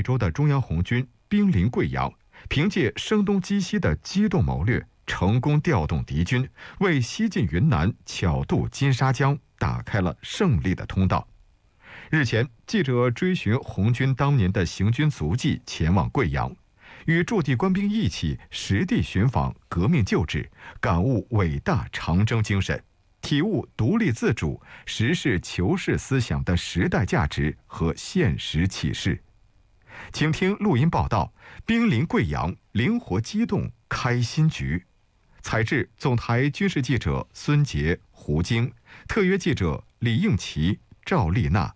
州的中央红军兵临贵阳，凭借声东击西的机动谋略，成功调动敌军，为西进云南、巧渡金沙江打开了胜利的通道。日前，记者追寻红军当年的行军足迹，前往贵阳，与驻地官兵一起实地寻访革命旧址，感悟伟大长征精神，体悟独立自主、实事求是思想的时代价值和现实启示。请听录音报道：兵临贵阳，灵活机动开新局。采制总台军事记者孙杰、胡晶，特约记者李应奇、赵丽娜。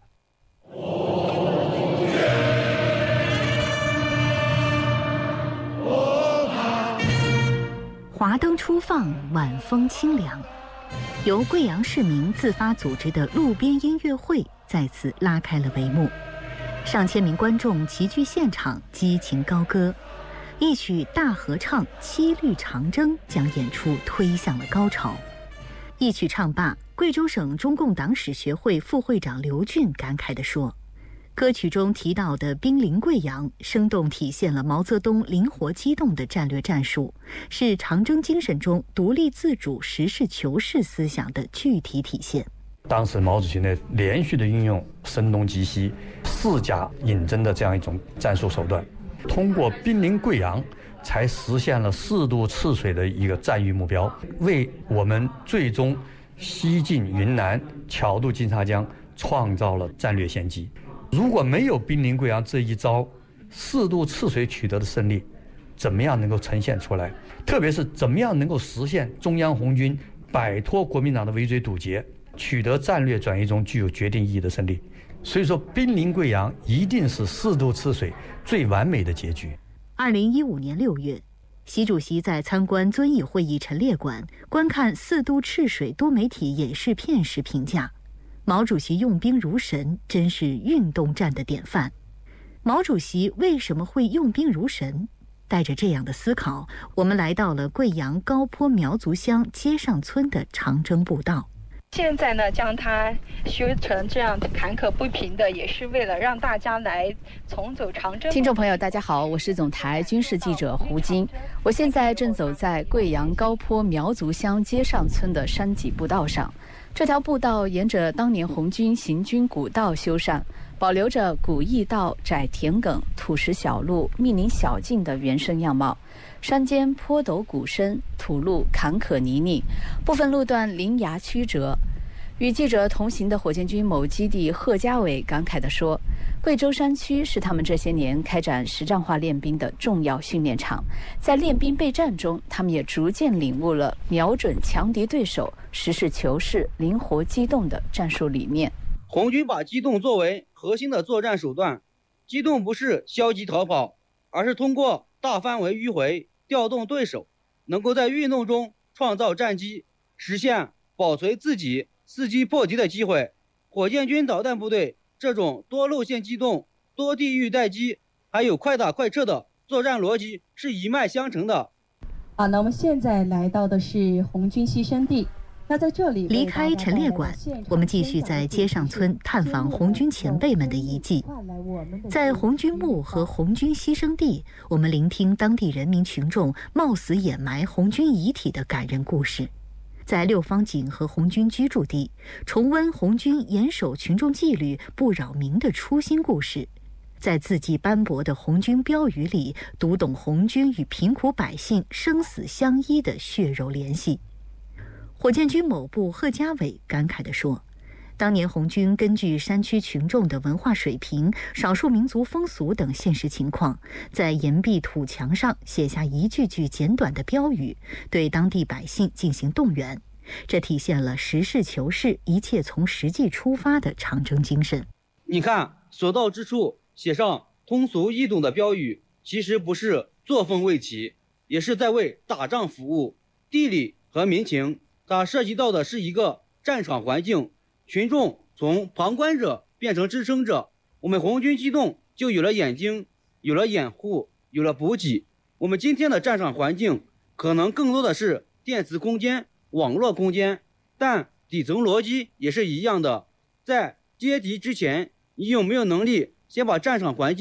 华灯初放，晚风清凉，由贵阳市民自发组织的路边音乐会再次拉开了帷幕。上千名观众齐聚现场，激情高歌，一曲大合唱《七律长征》将演出推向了高潮。一曲唱罢，贵州省中共党史学会副会长刘俊感慨地说，歌曲中提到的兵临贵阳，生动体现了毛泽东灵活机动的战略战术，是长征精神中独立自主、实事求是思想的具体体现。 当时毛主席呢，连续的运用声东击西、四假引征的这样一种战术手段，通过兵临贵阳，才实现了4渡赤水的一个战役目标，为我们最终西进云南、巧渡金沙江创造了战略先机。如果没有兵临贵阳这一招，4渡赤水取得的胜利，怎么样能够呈现出来？特别是怎么样能够实现中央红军摆脱国民党的围追堵截，取得战略转移中具有决定意义的胜利。所以说，兵临贵阳一定是4渡赤水最完美的结局。 2015年6月，习主席在参观遵义会议陈列馆观看4渡赤水多媒体演示片时评价，毛主席用兵如神，真是运动战的典范。毛主席为什么会用兵如神？带着这样的思考，我们来到了贵阳高坡苗族乡街上村的长征步道。 现在呢，将它修成这样坎坷不平的，也是为了让大家来重走长征。 听众朋友，大家好，我是总台军事记者胡晶，我现在正走在贵阳高坡苗族乡街上村的山脊步道上。这条步道沿着当年红军行军古道修缮，保留着古驿道、窄田埂、土石小路、密林小径的原生样貌。山间坡陡谷深，土路坎坷泥泞，部分路段林崖曲折。与记者同行的火箭军某基地贺家伟感慨地说，贵州山区是他们这些年开展实战化练兵的重要训练场，在练兵备战中，他们也逐渐领悟了瞄准强敌对手、实事求是、灵活机动的战术理念。 红军把机动作为核心的作战手段，机动不是消极逃跑，而是通过大范围迂回调动对手，能够在运动中创造战机，实现保存自己伺机破敌的机会。火箭军导弹部队这种多路线机动、多地域待机，还有快打快撤的作战逻辑是一脉相承的。 那我们现在来到的是红军牺牲地。那在这里离开陈列馆，我们继续在街上村探访红军前辈们的遗迹。在红军墓和红军牺牲地，我们聆听当地人民群众冒死掩埋红军遗体的感人故事。在六方井和红军居住地，重温红军严守群众纪律、不扰民的初心故事。在字迹斑驳的红军标语里，读懂红军与贫苦百姓生死相依的血肉联系。火箭军某部贺家伟感慨地说，当年红军根据山区群众的文化水平、少数民族风俗等现实情况，在岩壁土墙上写下一句句简短的标语，对当地百姓进行动员。这体现了实事求是、一切从实际出发的长征精神。 你看，所到之处写上通俗易懂的标语，其实不是作风未齐，也是在为打仗服务。地理和民情，它涉及到的是一个战场环境，群众从旁观者变成支撑者，我们红军机动就有了眼睛，有了掩护，有了补给。我们今天的战场环境可能更多的是电磁空间、网络空间，但底层逻辑也是一样的。在接敌之前，你有没有能力先把战场环境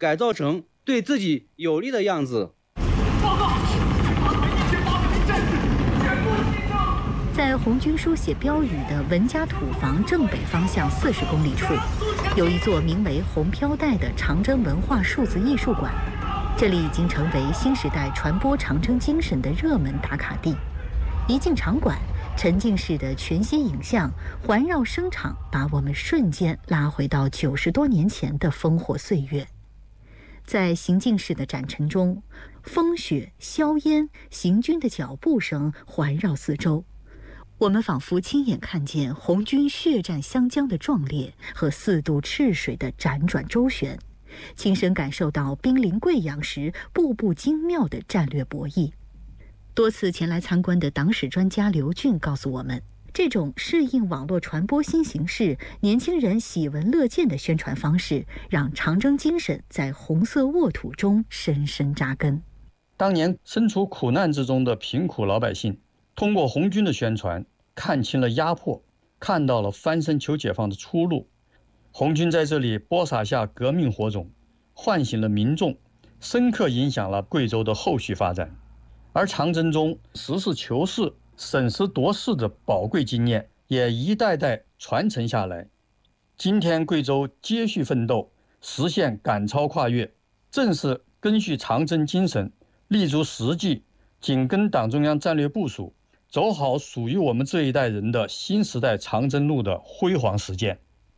改造成对自己有利的样子。 报告，把1800名战士全部进城。 在红军书写标语的文家土房正北方向40公里处，有一座名为红飘带的长征文化数字艺术馆。这里已经成为新时代传播长征精神的热门打卡地。一进场馆，沉浸式的全息影像环绕声场，把我们瞬间拉回到90多年前的烽火岁月。在行进式的展陈中，风雪、硝烟、行军的脚步声环绕四周，我们仿佛亲眼看见红军血战湘江的壮烈和4渡赤水的辗转周旋，亲身感受到兵临贵阳时步步精妙的战略博弈。多次前来参观的党史专家刘俊告诉我们，这种适应网络传播新形势、年轻人喜闻乐见的宣传方式，让长征精神在红色沃土中深深扎根。 当年身处苦难之中的贫苦老百姓，通过红军的宣传，看清了压迫，看到了翻身求解放的出路。红军在这里播撒下革命火种，唤醒了民众，深刻影响了贵州的后续发展。而长征中实事求是、审时度势的宝贵经验也一代代传承下来。今天贵州接续奋斗，实现赶超跨越，正是根据长征精神，立足实际，紧跟党中央战略部署，走好属于我们这一代人的新时代长征路的辉煌实践。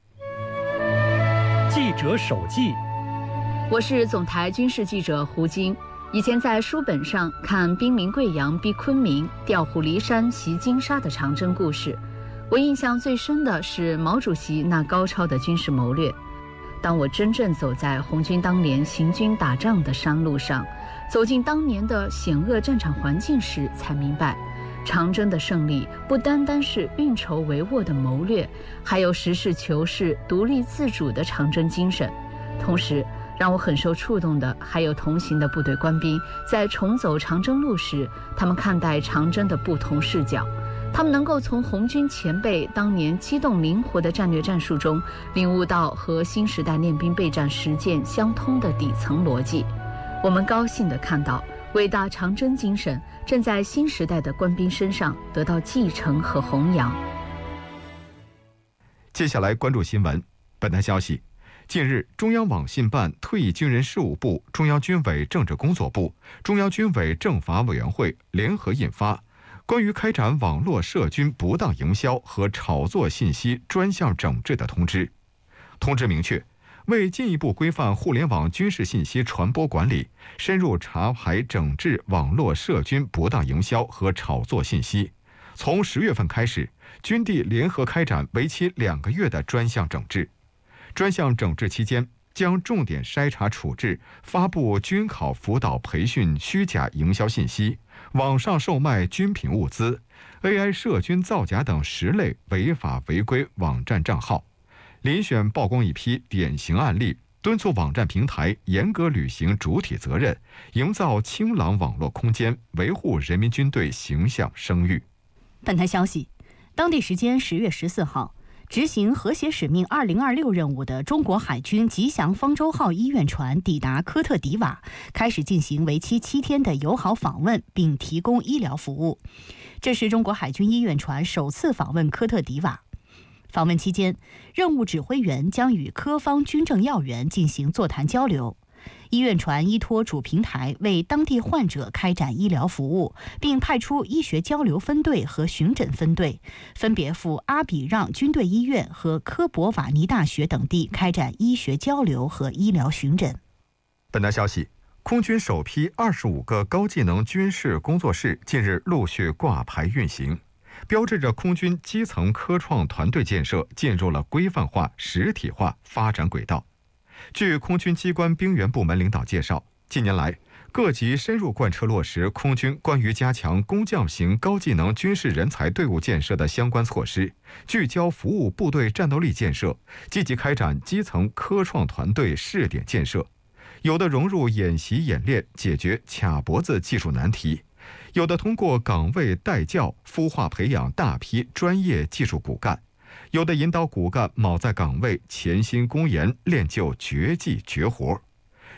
记者手记， 我是总台军事记者胡晶。以前在书本上看兵临贵阳逼昆明，调虎离山袭金沙的长征故事，我印象最深的是毛主席那高超的军事谋略。当我真正走在红军当年行军打仗的山路上，走进当年的险恶战场环境时，才明白长征的胜利不单单是运筹帷幄的谋略，还有实事求是、独立自主的长征精神。同时让我很受触动的还有同行的部队官兵在重走长征路时，他们看待长征的不同视角。他们能够从红军前辈当年机动灵活的战略战术中领悟到和新时代练兵备战实践相通的底层逻辑。我们高兴地看到伟大长征精神正在新时代的官兵身上得到继承和弘扬。 接下来关注新闻。本台消息，近日，中央网信办、退役军人事务部、中央军委政治工作部、中央军委政法委员会联合印发《关于开展网络涉军不当营销和炒作信息专项整治的通知》。通知明确，为进一步规范互联网军事信息传播管理，深入查排整治网络涉军不当营销和炒作信息，从10月份开始，军地联合开展为期2个月的专项整治。专项整治期间，将重点筛查处置发布军考辅导培训虚假营销信息、网上售卖军品物资、AI 涉军造假等10类违法违规网站账号，遴选曝光一批典型案例，敦促网站平台严格履行主体责任，营造清朗网络空间，维护人民军队形象声誉。 本台消息，当地时间10月14号，执行和谐使命2026任务的中国海军吉祥方舟号医院船抵达科特迪瓦，开始进行为期7天的友好访问，并提供医疗服务。这是中国海军医院船首次访问科特迪瓦。访问期间，任务指挥员将与科方军政要员进行座谈交流。医院船依托主平台为当地患者开展医疗服务，并派出医学交流分队和巡诊分队，分别赴阿比让军队医院和科博瓦尼大学等地开展医学交流和医疗巡诊。 本台消息，空军首批25个高技能军事工作室近日陆续挂牌运行，标志着空军基层科创团队建设进入了规范化、实体化发展轨道。据空军机关兵员部门领导介绍，近年来，各级深入贯彻落实空军关于加强工匠型高技能军事人才队伍建设的相关措施，聚焦服务部队战斗力建设，积极开展基层科创团队试点建设。有的融入演习演练，解决卡脖子技术难题；有的通过岗位带教，孵化培养大批专业技术骨干。有的引导骨干铆在岗位，潜心攻研，练就绝技绝活。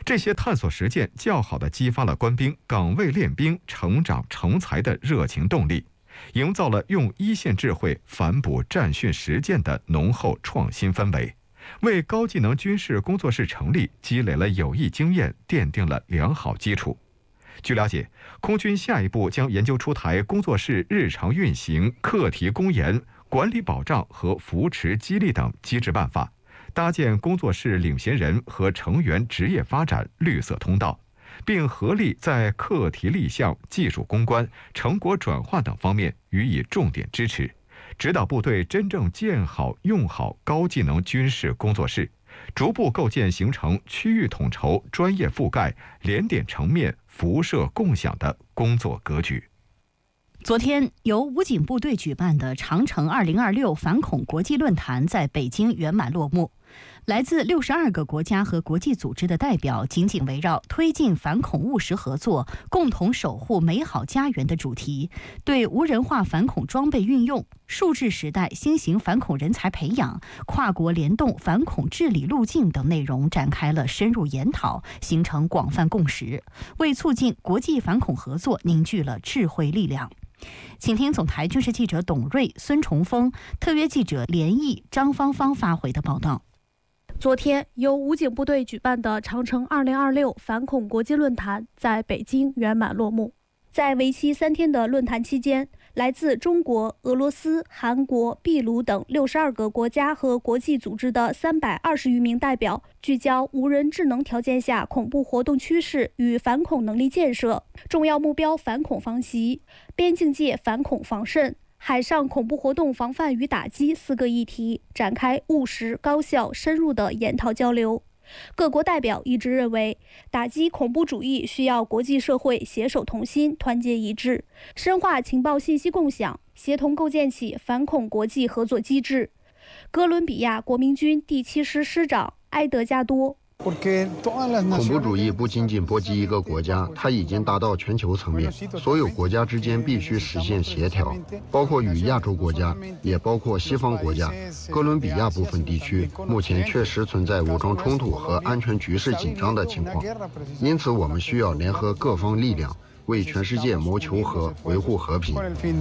这些探索实践较好地激发了官兵岗位练兵、成长成才的热情动力，营造了用一线智慧反哺战训实践的浓厚创新氛围，为高技能军事工作室成立积累了有益经验，奠定了良好基础。据了解，空军下一步将研究出台工作室日常运行、课题公研、管理保障和扶持激励等机制办法，搭建工作室领衔人和成员职业发展绿色通道，并合力在课题立项、技术攻关、成果转化等方面予以重点支持，指导部队真正建好用好高技能军事工作室，逐步构建形成区域统筹、专业覆盖、联点成面、辐射共享的工作格局。 昨天，由武警部队举办的长城2026反恐国际论坛在北京圆满落幕。来自62个国家和国际组织的代表紧紧围绕推进反恐务实合作、共同守护美好家园的主题，对无人化反恐装备运用、数字时代新型反恐人才培养、跨国联动反恐治理路径等内容展开了深入研讨，形成广泛共识，为促进国际反恐合作凝聚了智慧力量。请听总台军事记者董瑞、孙崇峰，特约记者连毅、张芳芳发回的报道。 昨天，由武警部队举办的长城2026反恐国际论坛在北京圆满落幕。在为期3天的论坛期间，来自中国、俄罗斯、韩国、秘鲁等62个国家和国际组织的320余名代表，聚焦无人智能条件下恐怖活动趋势与反恐能力建设、重要目标反恐防袭、边境界反恐防慎、海上恐怖活动防范与打击4个议题，展开务实、高效、深入的研讨交流。各国代表一致认为，打击恐怖主义需要国际社会携手同心、团结一致，深化情报信息共享，协同构建起反恐国际合作机制。哥伦比亚国民军第7师师长埃德加多： 恐怖主义不仅仅波及一个国家，它已经达到全球层面，所有国家之间必须实现协调，包括与亚洲国家，也包括西方国家。哥伦比亚部分地区目前确实存在武装冲突和安全局势紧张的情况，因此我们需要联合各方力量，为全世界谋求和维护和平。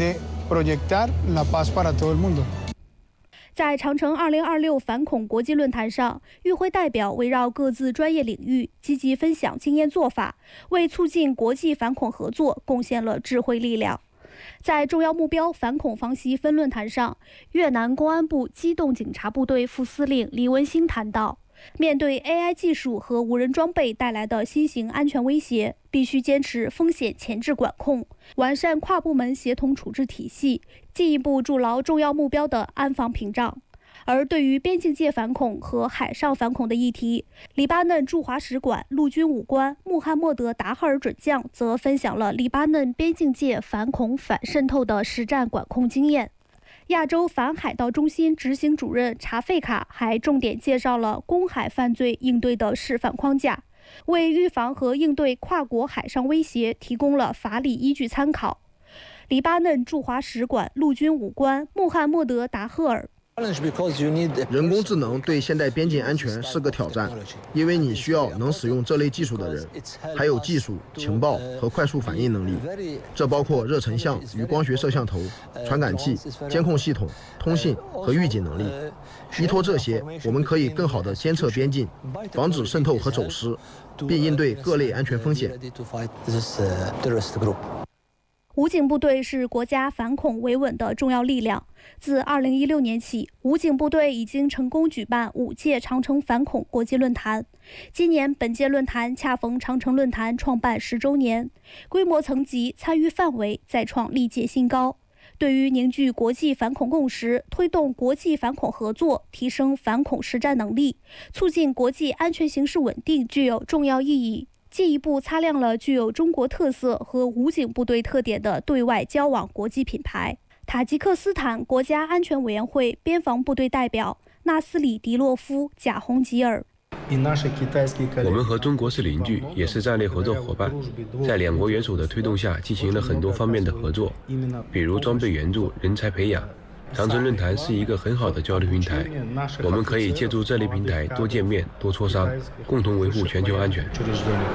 在长城2026反恐国际论坛上，与会代表围绕各自专业领域积极分享经验做法，为促进国际反恐合作贡献了智慧力量。在重要目标反恐防袭分论坛上，越南公安部机动警察部队副司令李文兴谈到，面对 AI 技术和无人装备带来的新型安全威胁，必须坚持风险前置管控，完善跨部门协同处置体系，进一步筑牢重要目标的安防屏障。而对于边境界反恐和海上反恐的议题，黎巴嫩驻华使馆陆军武官穆罕默德·达赫尔准将则分享了黎巴嫩边境界反恐反渗透的实战管控经验。亚洲反海盗中心执行主任查费卡还重点介绍了公海犯罪应对的示范框架，为预防和应对跨国海上威胁提供了法理依据参考。黎巴嫩驻华使馆陆军武官穆罕默德·达赫尔： 人工智能对现代边境安全是个挑战，因为你需要能使用这类技术的人，还有技术、情报和快速反应能力。这包括热成像与光学摄像头、传感器、监控系统、通信和预警能力。依托这些，我们可以更好地监测边境，防止渗透和走失，并应对各类安全风险。 武警部队是国家反恐维稳的重要力量。自2016年起，武警部队已经成功举办5届长城反恐国际论坛。今年本届论坛恰逢长城论坛创办10周年，规模层级、参与范围再创历届新高。对于凝聚国际反恐共识、推动国际反恐合作、提升反恐实战能力、促进国际安全形势稳定具有重要意义，进一步擦亮了具有中国特色和武警部队特点的对外交往国际品牌。塔吉克斯坦国家安全委员会边防部队代表纳斯里迪洛夫·贾洪吉尔： 我们和中国是邻居，也是战略合作伙伴，在2国元首的推动下进行了很多方面的合作，比如装备援助、人才培养。 长春论坛是一个很好的交流平台，我们可以借助这类平台多见面、多磋商，共同维护全球安全。